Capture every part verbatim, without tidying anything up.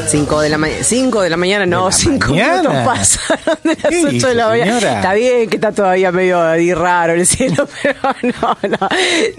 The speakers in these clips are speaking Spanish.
cinco de la mañana, cinco de la mañana, no, cinco minutos pasaron de las ocho de la mañana. Está bien que está todavía medio ahí raro el cielo, pero no, no.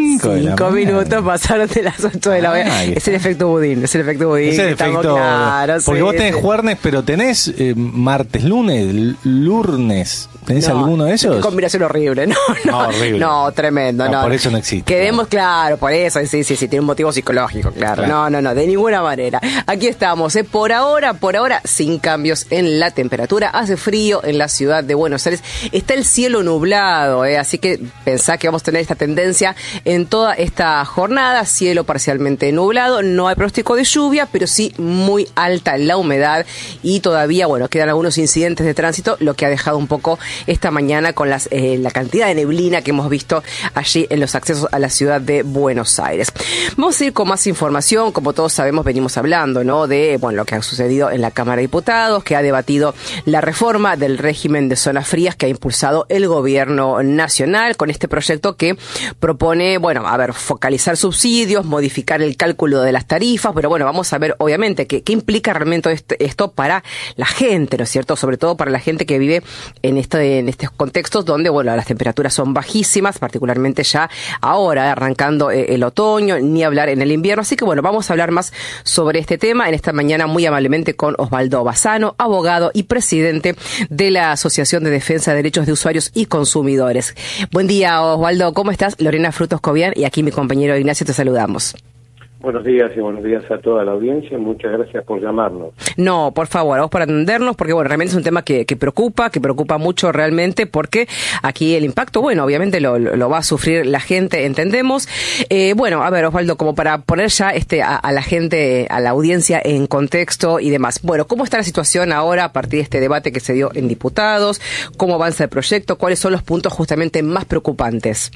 Cinco minutos pasaron de las ocho de la mañana. Es el efecto budín, es el efecto budín. Es el efecto, claro, porque sí, vos tenés sí. jueves, pero tenés eh, martes, lunes, lurnes. ¿Tenés no, alguno de esos? Qué combinación horrible, no, no, no, horrible. no, tremendo, no, no. no. Por eso no existe. Quedemos claro, por eso, sí, sí, sí, tiene un motivo psicológico, claro. claro. No, no, no, de ninguna manera. Aquí estamos, ¿eh? Por ahora, por ahora, sin cambios en la temperatura. Hace frío en la ciudad de Buenos Aires. Está el cielo nublado, ¿eh? Así que pensá que vamos a tener esta tendencia en toda esta jornada. Cielo parcialmente nublado, no hay pronóstico de lluvia, pero sí muy alta la humedad y todavía, bueno, quedan algunos incidentes de tránsito, lo que ha dejado un poco esta mañana con las, eh, la cantidad de neblina que hemos visto allí en los accesos a la ciudad de Buenos Aires. Vamos a ir con más información. Como todos sabemos, venimos hablando, ¿no?, de bueno lo que ha sucedido en la Cámara de Diputados, que ha debatido la reforma del régimen de zonas frías que ha impulsado el gobierno nacional con este proyecto que propone, bueno, a ver, focalizar subsidios, modificar el cálculo de las tarifas, pero bueno, vamos a ver, obviamente, qué, qué implica realmente esto, esto para la gente, ¿no es cierto? Sobre todo para la gente que vive en este, en estos contextos donde, bueno, las temperaturas son bajísimas, particularmente ya ahora, arrancando eh, el otoño, ni hablar en el invierno. Así que, bueno, vamos a hablar más sobre este tema en esta mañana muy amablemente con Osvaldo Bassano, abogado y presidente de la Asociación de Defensa de Derechos de Usuarios y Consumidores. Buen día, Osvaldo, ¿cómo estás? Lorena Frutos Cobian y aquí mi compañero Ignacio, te saludamos. Buenos días y buenos días a toda la audiencia. Muchas gracias por llamarnos. No, por favor, vos para atendernos, porque bueno, realmente es un tema que, que preocupa, que preocupa mucho realmente, porque aquí el impacto, bueno, obviamente lo, lo va a sufrir la gente, entendemos. Eh, bueno, a ver, Osvaldo, como para poner ya este a, a la gente, a la audiencia en contexto y demás. Bueno, ¿cómo está la situación ahora a partir de este debate que se dio en diputados? ¿Cómo avanza el proyecto? ¿Cuáles son los puntos justamente más preocupantes?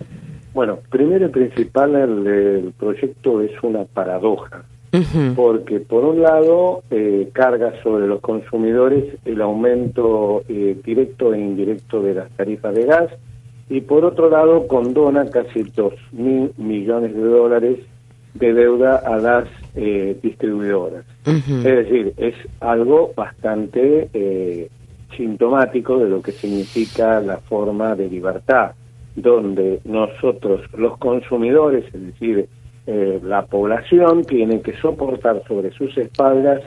Bueno, primero y principal, el, el proyecto es una paradoja, uh-huh. porque por un lado eh, carga sobre los consumidores el aumento eh, directo e indirecto de las tarifas de gas y por otro lado condona casi dos mil millones de dólares de deuda a las eh, distribuidoras. Uh-huh. Es decir, es algo bastante eh, sintomático de lo que significa la forma de libertad, donde nosotros, los consumidores, es decir, eh, la población, tiene que soportar sobre sus espaldas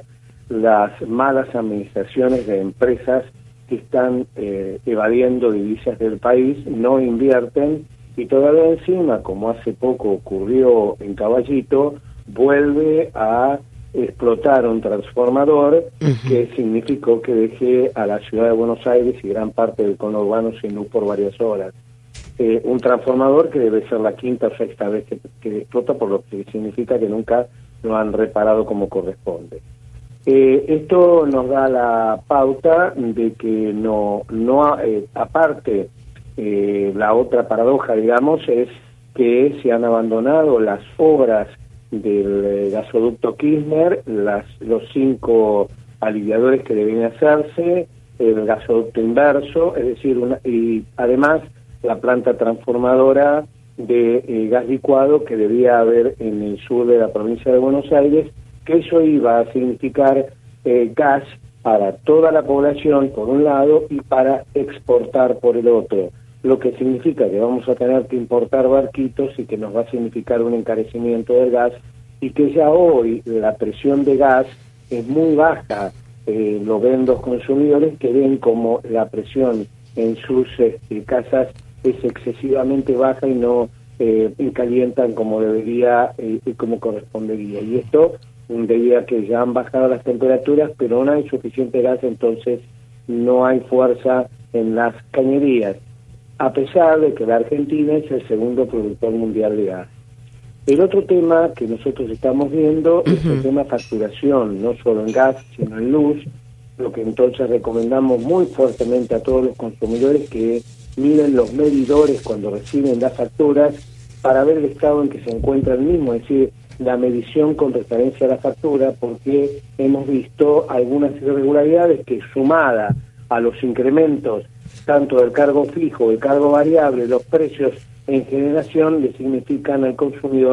las malas administraciones de empresas que están eh, evadiendo divisas del país, no invierten, y todavía encima, como hace poco ocurrió en Caballito, vuelve a explotar un transformador uh-huh. que significó que dejé a la ciudad de Buenos Aires y gran parte del conurbano sin luz por varias horas. Eh, un transformador que debe ser la quinta o sexta vez que, que explota, por lo que significa que nunca lo han reparado como corresponde. Eh, esto nos da la pauta de que no, no eh, aparte, eh, la otra paradoja, digamos, es que se han abandonado las obras del eh, gasoducto Kirchner, las, los cinco aliviadores que deben hacerse, el gasoducto inverso, es decir, una, y además la planta transformadora de eh, gas licuado que debía haber en el sur de la provincia de Buenos Aires, que eso iba a significar eh, gas para toda la población por un lado y para exportar por el otro, lo que significa que vamos a tener que importar barquitos y que nos va a significar un encarecimiento del gas y que ya hoy la presión de gas es muy baja, eh, lo ven los consumidores que ven como la presión en sus este, casas es excesivamente baja y no eh, calientan como debería eh, y como correspondería. Y esto debido a que ya han bajado las temperaturas, pero no hay suficiente gas, entonces no hay fuerza en las cañerías, a pesar de que la Argentina es el segundo productor mundial de gas. El otro tema que nosotros estamos viendo uh-huh. es el tema facturación, no solo en gas, sino en luz, lo que entonces recomendamos muy fuertemente a todos los consumidores que miren los medidores cuando reciben las facturas para ver el estado en que se encuentra el mismo, es decir, la medición con referencia a la factura, porque hemos visto algunas irregularidades que, sumada a los incrementos tanto del cargo fijo, del cargo variable, los precios en generación, le significan al consumidor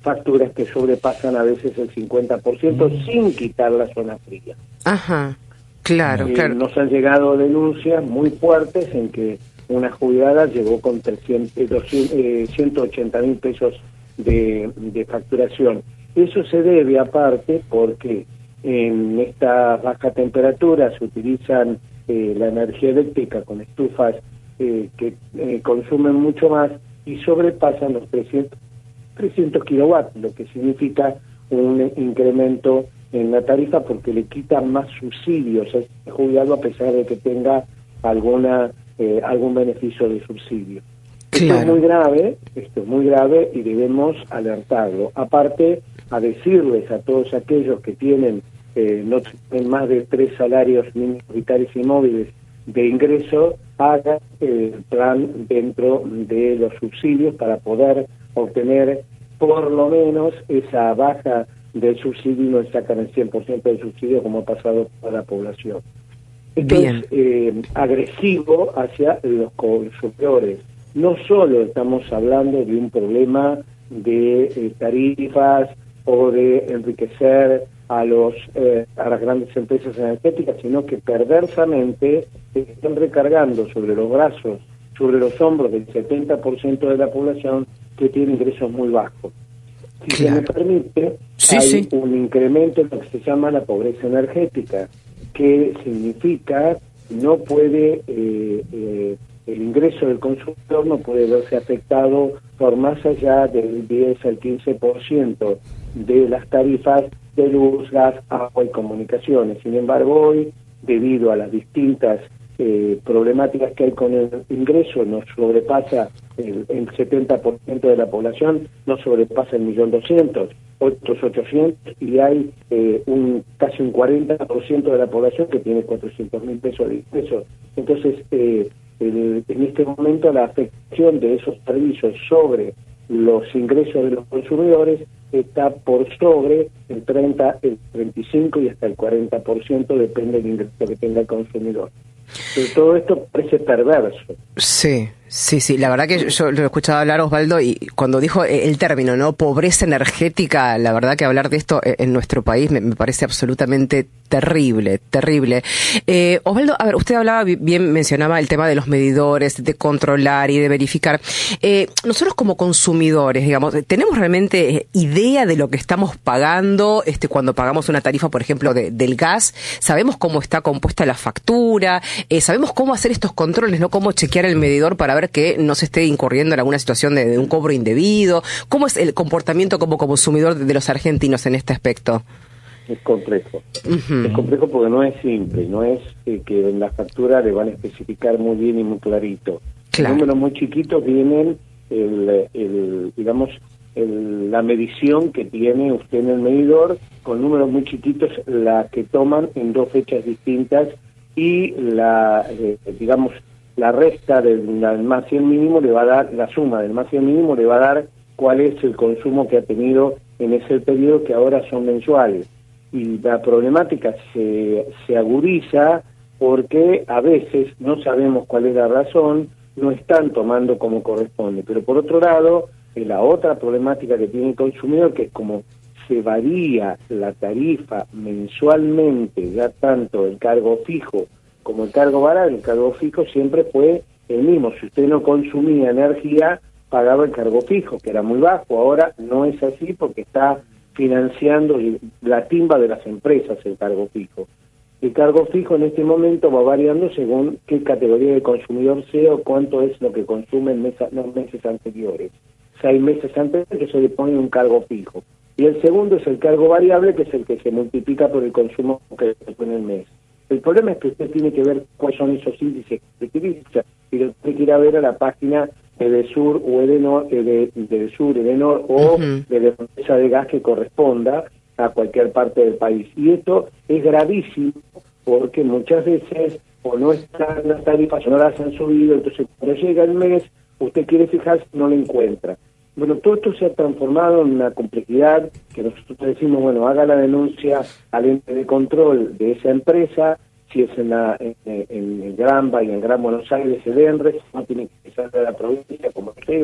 facturas que sobrepasan a veces el cincuenta por ciento mm. sin quitar la zona fría. Ajá, claro, eh, claro. Nos han llegado denuncias muy fuertes en que una jubilada llegó con trescientos, doscientos, eh, ciento ochenta mil pesos de, de facturación. Eso se debe aparte porque en esta baja temperatura se utilizan eh, la energía eléctrica con estufas eh, que eh, consumen mucho más y sobrepasan los trescientos, trescientos kilowatts, lo que significa un incremento en la tarifa porque le quitan más subsidios a este jubilado a pesar de que tenga alguna eh, algún beneficio de subsidio. Claro. Esto es muy grave, esto es muy grave y debemos alertarlo. Aparte, a decirles a todos aquellos que tienen eh, no tienen más de tres salarios mínimos vitales y móviles de ingreso, hagan el plan dentro de los subsidios para poder obtener por lo menos esa baja del subsidio y no sacan el cien por ciento del subsidio como ha pasado para la población. Esto Bien. es eh, agresivo hacia los consumidores. No solo estamos hablando de un problema de eh, tarifas o de enriquecer a los eh, a las grandes empresas energéticas, sino que perversamente están recargando sobre los brazos, sobre los hombros del setenta por ciento de la población que tiene ingresos muy bajos. Si claro. se me permite, sí, hay sí. un incremento en lo que se llama la pobreza energética, que significa no puede eh, eh, el ingreso del consumidor no puede verse afectado por más allá del diez al quince por ciento de las tarifas de luz, gas, agua y comunicaciones. Sin embargo, hoy, debido a las distintas eh, problemáticas que hay con el ingreso, nos sobrepasa el, el setenta por ciento de la población, no sobrepasa el millón doscientos, otros ochocientos, y hay eh, un casi un cuarenta por ciento de la población que tiene cuatrocientos mil pesos de ingresos. Entonces, eh, el, en este momento la afectación de esos servicios sobre los ingresos de los consumidores está por sobre el treinta, el treinta y cinco y hasta el cuarenta por ciento, depende del ingreso que tenga el consumidor. Pero todo esto parece perverso. Sí, sí, sí. La verdad que yo lo he escuchado hablar, Osvaldo, y cuando dijo el término, ¿no? Pobreza energética, la verdad que hablar de esto en nuestro país me, me parece absolutamente terrible, terrible. Eh, Osvaldo, a ver, usted hablaba bien, mencionaba el tema de los medidores, de controlar y de verificar. Eh, nosotros como consumidores, digamos, ¿tenemos realmente idea de lo que estamos pagando este, cuando pagamos una tarifa, por ejemplo, de, del gas? ¿Sabemos cómo está compuesta la factura? Eh, ¿Sabemos cómo hacer estos controles, no? ¿Cómo chequear el medidor para ver que no se esté incurriendo en alguna situación de, de un cobro indebido? ¿Cómo es el comportamiento como consumidor de, de los argentinos en este aspecto? Es complejo. Uh-huh. Es complejo porque no es simple, no es eh, que en la factura le van a especificar muy bien y muy clarito. Claro. Números muy chiquitos vienen, el, el digamos, el, la medición que tiene usted en el medidor, con números muy chiquitos, la que toman en dos fechas distintas, y la, eh, digamos, la resta del, del más cien mínimo le va a dar, la suma del más cien mínimo le va a dar cuál es el consumo que ha tenido en ese periodo, que ahora son mensuales. Y la problemática se, se agudiza porque a veces no sabemos cuál es la razón, no están tomando como corresponde. Pero por otro lado, la otra problemática que tiene el consumidor, que es como se varía la tarifa mensualmente, ya tanto el cargo fijo como el cargo variable. El cargo fijo siempre fue el mismo. Si usted no consumía energía, pagaba el cargo fijo, que era muy bajo. Ahora no es así porque está financiando la timba de las empresas el cargo fijo. El cargo fijo en este momento va variando según qué categoría de consumidor sea o cuánto es lo que consume en mesa, los meses anteriores. Seis meses anteriores que se le pone un cargo fijo. Y el segundo es el cargo variable, que es el que se multiplica por el consumo que se pone en el mes. El problema es que usted tiene que ver cuáles son esos índices que utiliza. Y lo tiene que ir a ver a la página de Edesur o Edenor, de, de Edesur, Edenor o uh-huh. de la empresa de gas que corresponda a cualquier parte del país. Y esto es gravísimo porque muchas veces o no están las tarifas o no las han subido, entonces cuando llega el mes usted quiere fijarse y no lo encuentra. Bueno, todo esto se ha transformado en una complejidad que nosotros decimos, bueno, haga la denuncia al ente de control de esa empresa, si es en, la, en, en el Gran Ba y en Gran Buenos Aires, el ENRE, si no tiene que salir de la provincia como lleva,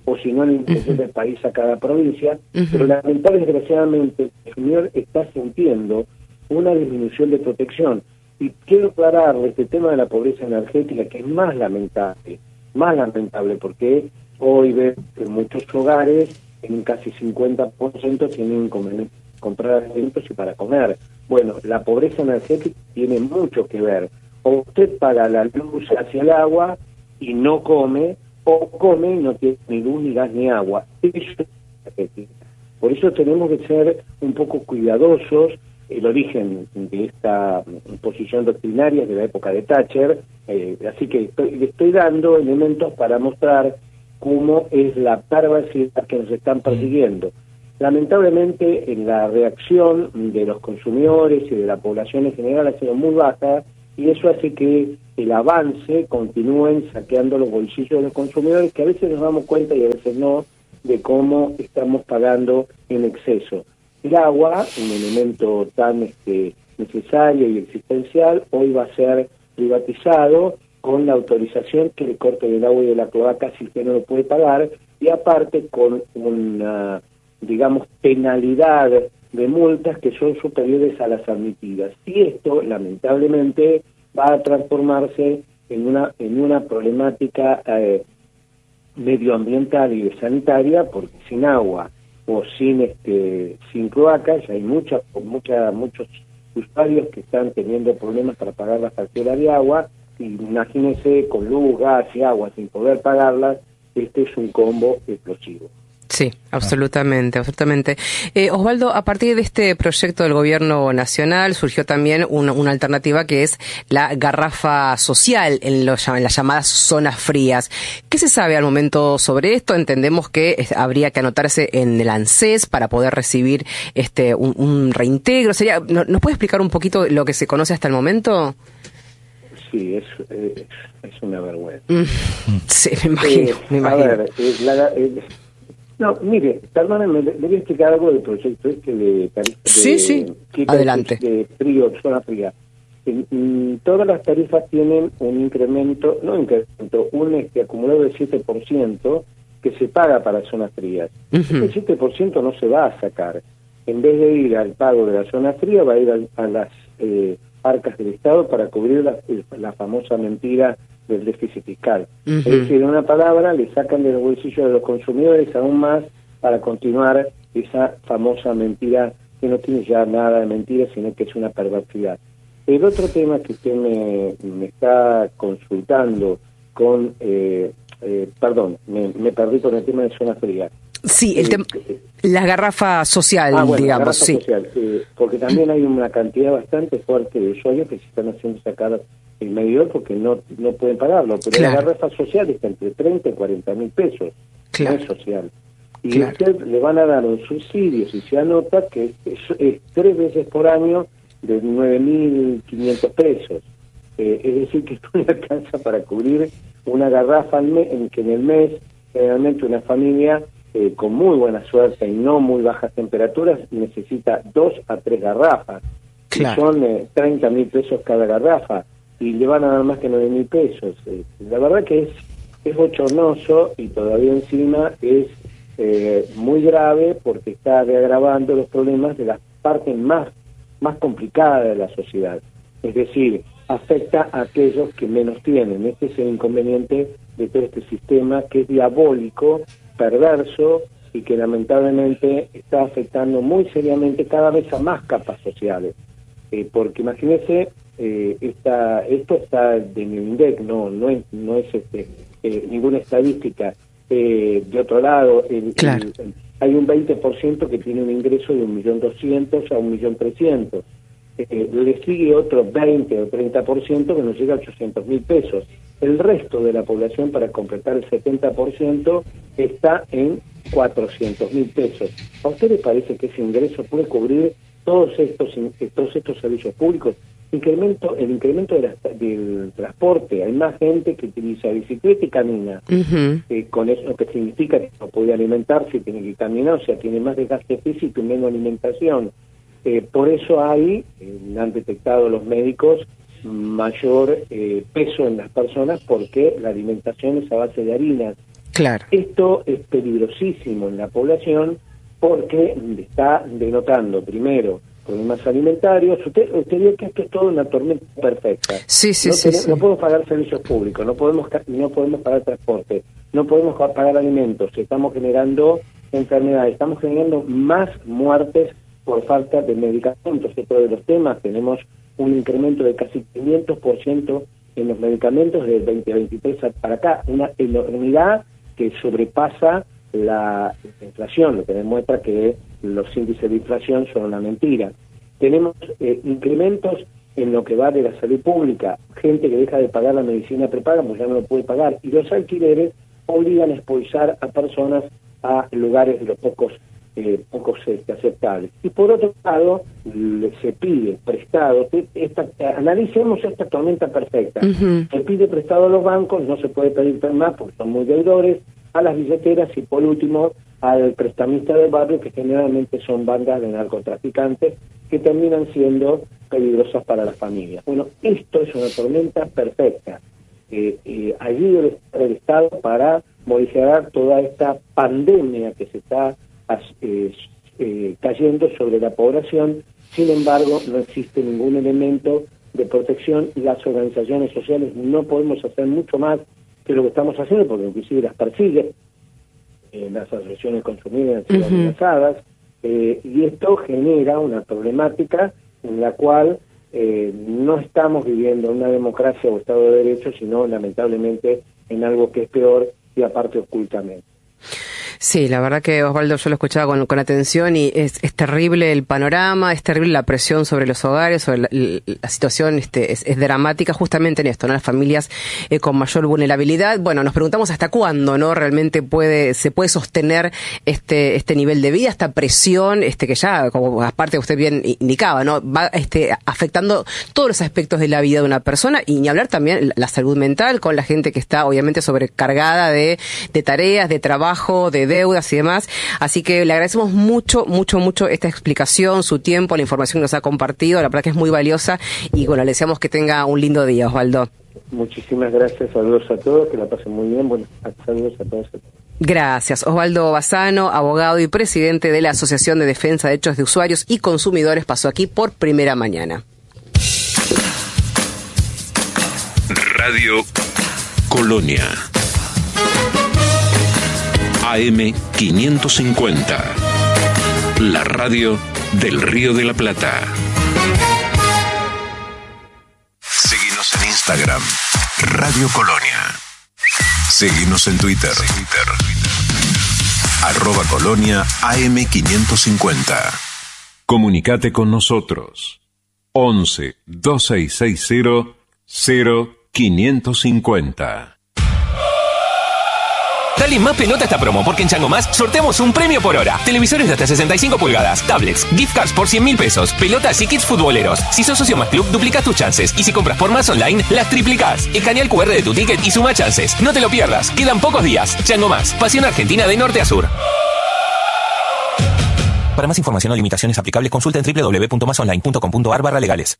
o si no en el interior uh-huh. del país a cada provincia, uh-huh. pero lamentablemente, desgraciadamente, el consumidor está sintiendo una disminución de protección. Y quiero aclarar este tema de la pobreza energética, que es más lamentable, más lamentable, porque hoy veo que en muchos hogares, en un casi cincuenta por ciento, tienen que comprar alimentos y para comer. Bueno, la pobreza energética tiene mucho que ver. O usted paga la luz hacia el agua y no come, o come y no tiene ni luz, ni gas, ni agua. Eso es energética. Por eso tenemos que ser un poco cuidadosos. El origen de esta posición doctrinaria es de la época de Thatcher, eh, así que estoy, le estoy dando elementos para mostrar cómo es la perversidad que nos están persiguiendo. Lamentablemente, en la reacción de los consumidores y de la población en general ha sido muy baja, y eso hace que el avance continúen saqueando los bolsillos de los consumidores, que a veces nos damos cuenta y a veces no, de cómo estamos pagando en exceso. El agua, un elemento tan este, necesario y existencial, hoy va a ser privatizado con la autorización que le corten el agua y de la cloaca si usted no lo puede pagar, y aparte con una, digamos, penalidad de multas que son superiores a las admitidas. Y esto, lamentablemente, va a transformarse en una, en una problemática eh, medioambiental y sanitaria, porque sin agua o sin este sin cloacas hay mucha, mucha, muchos usuarios que están teniendo problemas para pagar la factura de agua, y imagínense con luz, gas y agua sin poder pagarlas, este es un combo explosivo. Sí, absolutamente, absolutamente. Eh, Osvaldo, a partir de este proyecto del gobierno nacional surgió también una, una alternativa que es la garrafa social en, los, en las llamadas zonas frías. ¿Qué se sabe al momento sobre esto? Entendemos que habría que anotarse en el ANSES para poder recibir este un, un reintegro. Sería, ¿nos puede explicar un poquito lo que se conoce hasta el momento? Sí, es, es, es una vergüenza. Mm, sí, me imagino, eh, me imagino. A ver, eh, la, eh, No, mire, perdónenme, le, le voy a explicar algo del proyecto este de tarifa. Sí, de, sí, de, adelante. De frío, zona fría. En, en, todas las tarifas tienen un incremento, no incremento, un este, acumulado del siete por ciento que se paga para zonas frías. Uh-huh. Ese siete por ciento no se va a sacar. En vez de ir al pago de la zona fría, va a ir a, a las eh, arcas del Estado para cubrir la, la famosa mentira del déficit fiscal. Uh-huh. Es decir, en una palabra, le sacan de los bolsillos de los consumidores aún más para continuar esa famosa mentira que no tiene ya nada de mentira, sino que es una perversidad. El otro tema que usted me, me está consultando con, eh, eh, perdón, me, me perdí con el tema de zona fría. Sí, el tema, eh, la garrafa social, ah, bueno, digamos, la garrafa sí. social, eh, porque también hay una cantidad bastante fuerte de usuarios que se están haciendo sacar el medidor porque no no pueden pagarlo, pero claro, la garrafa social está entre treinta y cuarenta mil pesos, claro, no es social. Y claro, usted le van a dar un subsidio, si se anota, que es, es, es tres veces por año de nueve mil quinientos pesos. Eh, es decir, que esto le alcanza para cubrir una garrafa al mes, en que en el mes, generalmente una familia eh, con muy buena suerte y no muy bajas temperaturas necesita dos a tres garrafas. Claro. Y son eh, treinta mil pesos cada garrafa, y le van a dar más que nueve mil pesos. Eh, la verdad que es, es bochornoso, y todavía encima es eh, muy grave porque está agravando los problemas de las partes más, más complicadas de la sociedad. Es decir, afecta a aquellos que menos tienen. Este es el inconveniente de todo este sistema, que es diabólico, perverso, y que lamentablemente está afectando muy seriamente cada vez a más capas sociales. Eh, porque imagínese, eh, esta, esto está de mi INDEC, no, no es, no es este, eh, ninguna estadística. Eh, de otro lado, el, claro, el, el, hay un veinte por ciento que tiene un ingreso de un millón doscientos a un millón trescientos. Eh, le sigue otro veinte o treinta por ciento que nos llega a ochocientos mil pesos. El resto de la población, para completar el setenta por ciento, está en cuatrocientos mil pesos. ¿A usted le parece que ese ingreso puede cubrir todos estos todos estos servicios públicos? Incremento, el incremento de la, del transporte, hay más gente que utiliza bicicleta y camina. Uh-huh. Eh, con eso que significa que no puede alimentarse, tiene que caminar, o sea, tiene más desgaste físico y menos alimentación. Eh, por eso hay, eh, han detectado los médicos, mayor eh, peso en las personas, porque la alimentación es a base de harinas, Claro. Esto es peligrosísimo en la población porque está denotando, primero, problemas alimentarios. Usted, usted ve que esto es todo una tormenta perfecta. Sí, sí, no, sí, tenemos, sí. no podemos pagar servicios públicos, no podemos no podemos pagar transporte, no podemos pagar alimentos, estamos generando enfermedades, estamos generando más muertes por falta de medicamentos. Esto de los temas, tenemos un incremento de casi quinientos por ciento en los medicamentos desde el veinte veintitrés para acá, una enormidad que sobrepasa la inflación, lo que demuestra que los índices de inflación son una mentira. Tenemos eh, incrementos en lo que va de la salud pública, gente que deja de pagar la medicina prepaga porque ya no lo puede pagar, y los alquileres obligan a expulsar a personas a lugares de los pocos eh, pocos este, aceptables. Y por otro lado, le, se pide prestado, esta, analicemos esta tormenta perfecta, uh-huh. Se pide prestado a los bancos, no se puede pedir más porque son muy deudores, a las billeteras y por último al prestamista del barrio, que generalmente son bandas de narcotraficantes que terminan siendo peligrosas para las familias. Bueno, esto es una tormenta perfecta. Eh, eh, allí debe estar el Estado para modificar toda esta pandemia que se está eh, eh, cayendo sobre la población. Sin embargo, no existe ningún elemento de protección y las organizaciones sociales no podemos hacer mucho más que lo que estamos haciendo, porque inclusive las persigue, eh, las asociaciones consumidas han sido amenazadas, eh, y esto genera una problemática en la cual eh, no estamos viviendo una democracia o Estado de Derecho, sino lamentablemente en algo que es peor y aparte ocultamente. Sí, la verdad que Osvaldo, yo lo escuchaba con, con atención y es, es terrible el panorama, es terrible la presión sobre los hogares, sobre la, la situación este, es, es dramática justamente en esto, ¿no? Las familias eh, con mayor vulnerabilidad. Bueno, nos preguntamos hasta cuándo, ¿no? Realmente puede se puede sostener este este nivel de vida, esta presión, este que ya, como aparte usted bien indicaba, ¿no? Va este afectando todos los aspectos de la vida de una persona y ni hablar también la, la salud mental con la gente que está obviamente sobrecargada de, de tareas, de trabajo, de deudas y demás, así que le agradecemos mucho, mucho, mucho esta explicación, su tiempo, la información que nos ha compartido, la verdad que es muy valiosa y bueno, le deseamos que tenga un lindo día, Osvaldo. Muchísimas gracias, saludos a todos, que la pasen muy bien, bueno, saludos a todos. Gracias. Osvaldo Bassano, abogado y presidente de la Asociación de Defensa de Derechos de Usuarios y Consumidores, pasó aquí por Primera Mañana. Radio Colonia. A M quinientos cincuenta, la radio del Río de la Plata. Seguinos en Instagram, Radio Colonia. Seguinos en Twitter, Twitter. arroba Colonia A M quinientos cincuenta. Comunicate con nosotros. once, dos seis seis cero, cero quinientos cincuenta. Dale más pelota a esta promo, porque en Chango Más sorteamos un premio por hora. Televisores de hasta sesenta y cinco pulgadas, tablets, gift cards por cien mil pesos, pelotas y kits futboleros. Si sos socio Más Club, duplicás tus chances. Y si compras por Más Online, las triplicás. Escanea el cu erre de tu ticket y suma chances. No te lo pierdas, quedan pocos días. Chango Más, pasión argentina de norte a sur. Para más información o limitaciones aplicables, consulta en doble u doble u doble u punto más online punto com punto a r barra legales.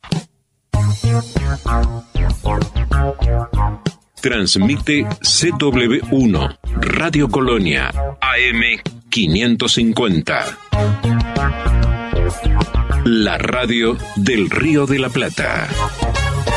Transmite C W uno, Radio Colonia, A M quinientos cincuenta. La radio del Río de la Plata.